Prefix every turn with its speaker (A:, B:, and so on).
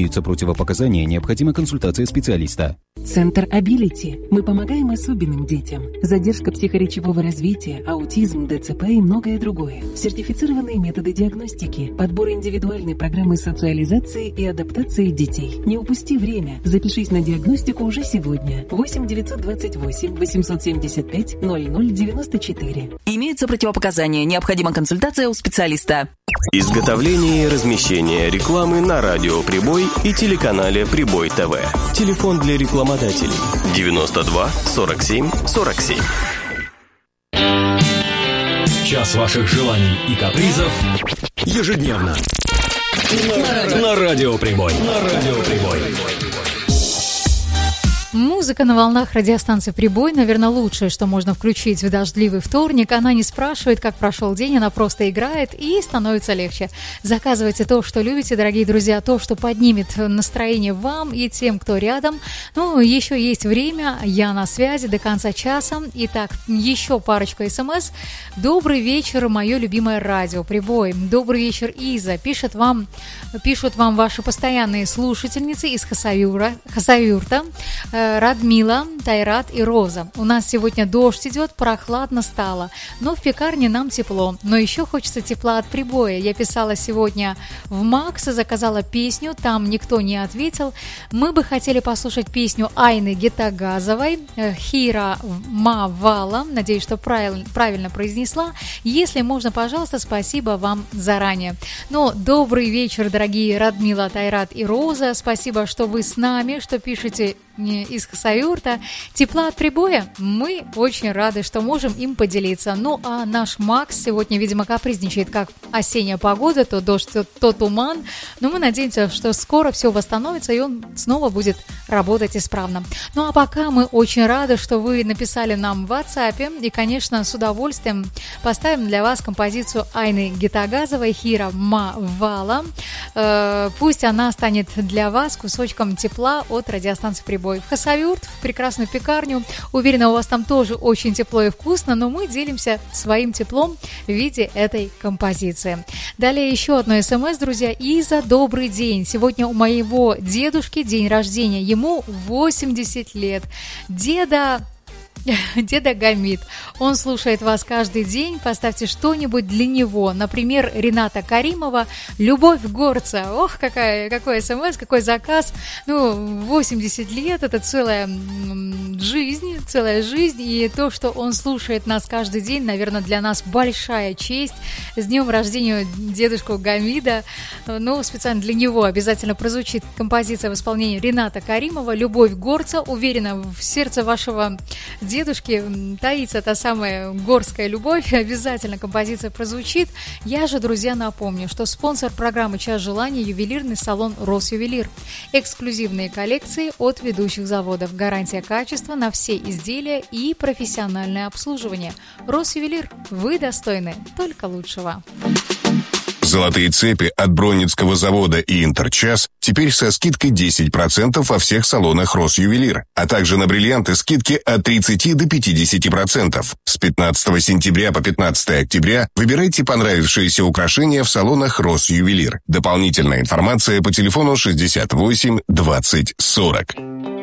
A: Имеются противопоказания, необходима консультация специалиста.
B: Центр Ability. Мы помогаем особенным детям. Задержка психоречевого развития, аутизм, ДЦП и многое другое. Сертифицированные методы диагностики, подбор индивидуальной программы социализации и адаптации детей. Не упусти время. Запишись на диагностику уже сегодня. 8 928 875 0094.
C: Имеются противопоказания, необходима консультация у специалиста.
D: Изготовление и размещение рекламы на радио «Прибой» и телеканале «Прибой ТВ». Телефон для рекламодателей 92 47 47.
E: Час ваших желаний и капризов ежедневно на радио «Прибой».
F: Музыка на волнах радиостанции «Прибой», наверное, лучшее, что можно включить в дождливый вторник. Она не спрашивает, как прошел день, она просто играет, и становится легче. Заказывайте то, что любите, дорогие друзья, то, что поднимет настроение вам и тем, кто рядом. Ну, еще есть время, я на связи до конца часа. Итак, еще парочку смс. Добрый вечер, мое любимое радио «Прибой». Добрый вечер, Иза. Пишут вам ваши постоянные слушательницы из Хасавюрта. Радмила, Тайрат и Роза. У нас сегодня дождь идет, прохладно стало, но в пекарне нам тепло. Но еще хочется тепла от Прибоя. Я писала сегодня в Макс, заказала песню, там никто не ответил. Мы бы хотели послушать песню Айны Гетагазовой, Хира Мавала. Надеюсь, что правильно произнесла. Если можно, пожалуйста, спасибо вам заранее. Ну, добрый вечер, дорогие Радмила, Тайрат и Роза. Спасибо, что вы с нами, что пишете из Хасавюрта. Тепла от Прибоя. Мы очень рады, что можем им поделиться. Ну, а наш Макс сегодня, видимо, капризничает, как осенняя погода, то дождь, то туман. Но мы надеемся, что скоро все восстановится, и он снова будет работать исправно. Ну, а пока мы очень рады, что вы написали нам в WhatsApp, и, конечно, с удовольствием поставим для вас композицию Айны Гетагазовой «Хира Мавала». Пусть она станет для вас кусочком тепла от радиостанции «Прибой». В Хасавюрт, в прекрасную пекарню. Уверена, у вас там тоже очень тепло и вкусно, но мы делимся своим теплом в виде этой композиции. Далее еще одно смс, друзья. Иза, добрый день. Сегодня у моего дедушки день рождения. Ему 80 лет. Деда Гамид. Он слушает вас каждый день. Поставьте что-нибудь для него. Например, Рената Каримова «Любовь горца». Ох, какой смс, какой заказ. Ну, 80 лет – это целая жизнь. И то, что он слушает нас каждый день, наверное, для нас большая честь. С днем рождения дедушку Гамида. Ну, специально для него обязательно прозвучит композиция в исполнении Рената Каримова «Любовь горца». Уверена, в сердце вашего дедушки таится та самая горская любовь. Обязательно композиция прозвучит. Я же, друзья, напомню, что спонсор программы «Час желаний» — ювелирный салон «Росювелир». Эксклюзивные коллекции от ведущих заводов. Гарантия качества на все изделия и профессиональное обслуживание. «Росювелир». Вы достойны только лучшего.
G: Золотые цепи от Бронницкого завода и Интерчас теперь со скидкой 10% во всех салонах Росювелир, а также на бриллианты скидки от 30 до 50%. С 15 сентября по 15 октября выбирайте понравившиеся украшения в салонах Росювелир. Дополнительная информация по телефону 68 20 40.